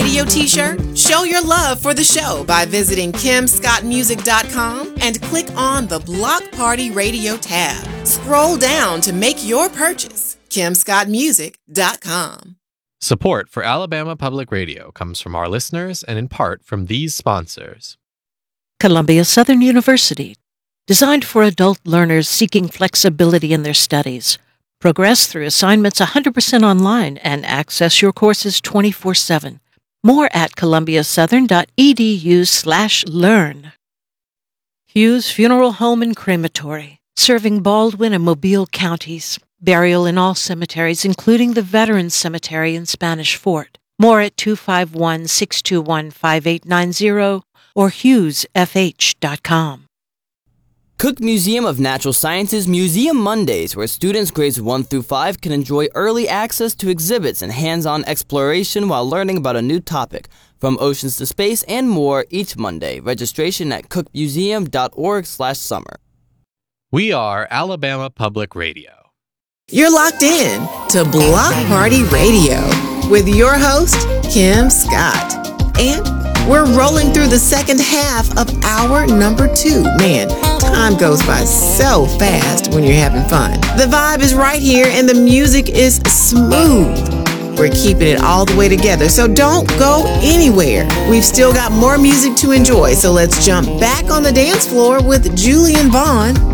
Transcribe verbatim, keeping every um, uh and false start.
Radio t-shirt? Show your love for the show by visiting kim scott music dot com and click on the Block Party Radio tab. Scroll down to make your purchase. kim scott music dot com. Support for Alabama Public Radio comes from our listeners and in part from these sponsors. Columbia Southern University, designed for adult learners seeking flexibility in their studies. Progress through assignments one hundred percent online and access your courses twenty-four seven. More at columbiasouthern.edu slash learn. Hughes Funeral Home and Crematory, serving Baldwin and Mobile counties. Burial in all cemeteries, including the Veterans Cemetery in Spanish Fort. More at two five one, six two one, five eight nine zero or hughes f h dot com. Cook Museum of Natural Sciences Museum Mondays, where students grades one through five can enjoy early access to exhibits and hands-on exploration while learning about a new topic, from oceans to space and more each Monday. Registration at cook museum dot org slash summer. We are Alabama Public Radio. You're locked in to Block Party Radio with your host, Kim Scott. And we're rolling through the second half of hour number two. Man, time goes by so fast when you're having fun. The vibe is right here and the music is smooth. We're keeping it all the way together, so don't go anywhere. We've still got more music to enjoy, so let's jump back on the dance floor with Julian Vaughn